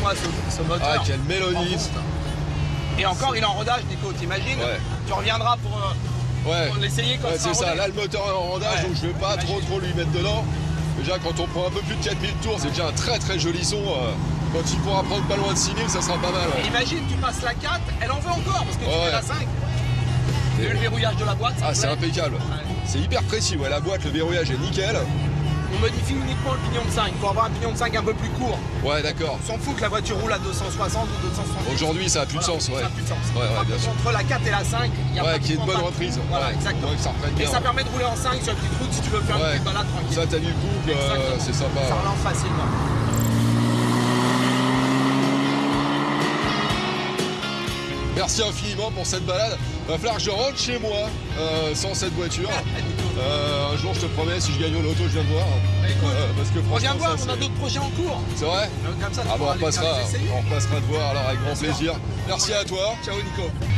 moi ce moteur. Ah, quelle mélodie. Et encore, il est en rodage, Nico, t'imagines? Ouais. Tu reviendras pour l'essayer quand c'est ça. Là, le moteur est en rodage, donc je vais pas trop lui mettre dedans. Déjà, quand on prend un peu plus de 4000 tours, c'est déjà un très joli son. Quand il pourra prendre pas loin de 6000, ça sera pas mal. Ouais. Imagine, tu passes la 4, elle en veut encore, parce que tu fais la 5. Et le verrouillage de la boîte, ça c'est impeccable. Ouais. C'est hyper précis, ouais. La boîte, le verrouillage est nickel. On modifie uniquement le pignon de 5 pour avoir un pignon de 5 un peu plus court. Ouais, d'accord. On s'en fout que la voiture roule à 260 ou 270. Aujourd'hui, ça a plus de sens, ouais. Ça a plus de sens. Ouais, bien sûr. Entre la 4 et la 5, il y a pas qui est une bonne reprise. Voilà, exactement. Que ça reprenne bien. Et ça permet de rouler en 5 sur une petite route si tu veux faire une petite balade tranquille. Ça, t'as du couple, c'est sympa. Ça relance facilement. Merci infiniment pour cette balade. Va falloir que je rentre chez moi sans cette voiture. Un jour, je te promets, si je gagne au loto, je viens te voir. Parce que on vient de voir, on a d'autres projets en cours. C'est vrai? Comme ça, on repassera te voir alors avec grand plaisir. Merci à toi. Ciao Nico.